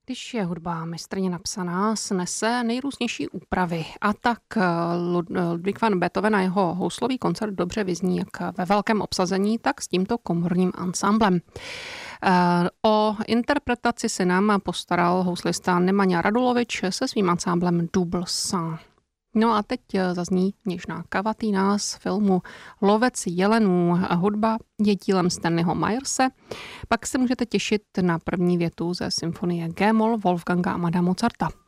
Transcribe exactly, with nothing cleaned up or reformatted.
Když je hudba mistrně napsaná, snese nejrůznější úpravy. A tak Lud- Ludwig van Beethoven a jeho houslový koncert dobře vyzní jak ve velkém obsazení, tak s tímto komorním ansámblem. O interpretaci se nám postaral houslista Nemanja Radulovič se svým ansámblem Double Sang. No a teď zazní něžná kavatýna z filmu Lovec jelenů. Hudba je dílem Stanleyho Myerse. Pak se můžete těšit na první větu ze symfonie G-moll Wolfganga Amadea Mozarta.